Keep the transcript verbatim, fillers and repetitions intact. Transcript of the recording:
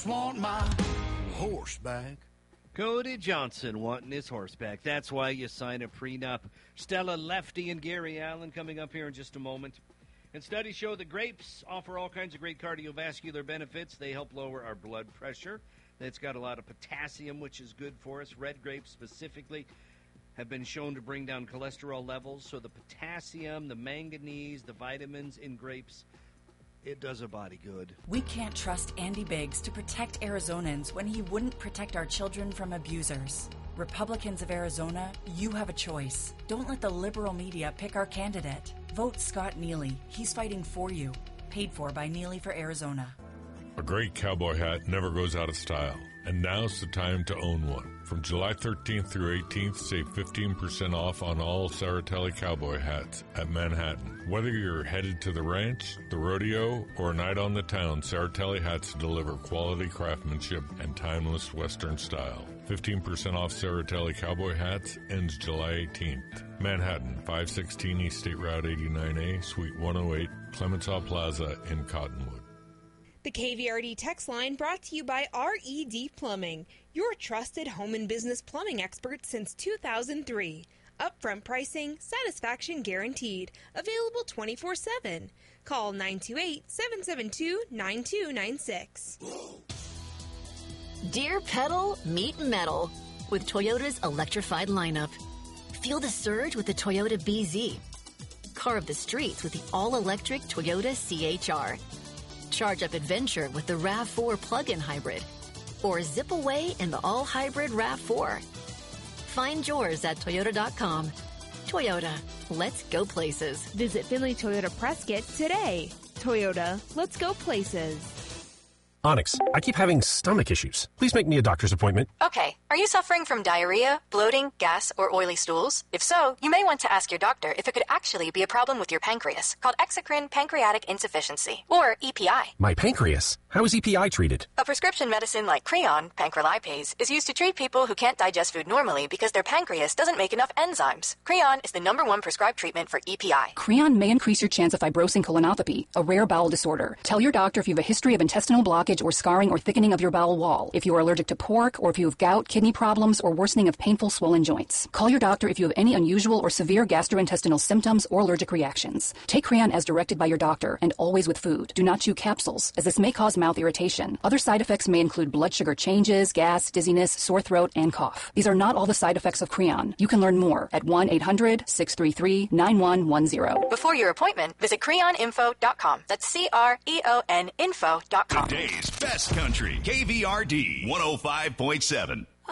Flaunt my horseback. Cody Johnson wanting his horseback. That's why you sign a prenup. Stella Lefty and Gary Allen coming up here in just a moment. And studies show that grapes offer all kinds of great cardiovascular benefits. They help lower our blood pressure. It's got a lot of potassium, which is good for us. Red grapes specifically have been shown to bring down cholesterol levels. So the potassium, the manganese, the vitamins in grapes, it does a body good. We can't trust Andy Biggs to protect Arizonans when he wouldn't protect our children from abusers. Republicans of Arizona, you have a choice. Don't let the liberal media pick our candidate. Vote Scott Neely. He's fighting for you. Paid for by Neely for Arizona. A great cowboy hat never goes out of style, and now's the time to own one. From July thirteenth through eighteenth, save fifteen percent off on all Saratelli cowboy hats at Manhattan. Whether you're headed to the ranch, the rodeo, or a night on the town, Saratelli hats deliver quality craftsmanship and timeless Western style. fifteen percent off Saratelli cowboy hats ends July eighteenth. Manhattan, five sixteen East State Route eighty-nine A, Suite one oh eight, Clemenceau Plaza in Cottonwood. The K V R D text line brought to you by R E D Plumbing, your trusted home and business plumbing expert since two thousand three. Upfront pricing, satisfaction guaranteed. Available twenty-four seven. Call nine two eight, seven seven two, nine two nine six. Dear Pedal, meet metal with Toyota's electrified lineup. Feel the surge with the Toyota B Z. Carve the streets with the all-electric Toyota C H R. Charge up adventure with the RAV four plug-in hybrid. Or zip away in the all-hybrid RAV four. Find yours at Toyota dot com. Toyota, let's go places. Visit Finley Toyota Prescott today. Toyota, let's go places. Onyx, I keep having stomach issues. Please make me a doctor's appointment. Okay, are you suffering from diarrhea, bloating, gas, or oily stools? If so, you may want to ask your doctor if it could actually be a problem with your pancreas, called exocrine pancreatic insufficiency, or E P I. My pancreas? How is E P I treated? A prescription medicine like Creon, pancrelipase, is used to treat people who can't digest food normally because their pancreas doesn't make enough enzymes. Creon is the number one prescribed treatment for E P I. Creon may increase your chance of fibrosing colonopathy, a rare bowel disorder. Tell your doctor if you have a history of intestinal blockage or scarring or thickening of your bowel wall, if you are allergic to pork, or if you have gout, kidney problems, or worsening of painful swollen joints. Call your doctor if you have any unusual or severe gastrointestinal symptoms or allergic reactions. Take Creon as directed by your doctor, and always with food. Do not chew capsules, as this may cause mouth irritation. Other side effects may include blood sugar changes, gas, dizziness, sore throat, and cough. These are not all the side effects of Creon. You can learn more at one eight hundred, six three three, nine one one zero. Before your appointment, visit creon info dot com. That's C R E O N info dot com. Today's best country, K V R D one oh five point seven.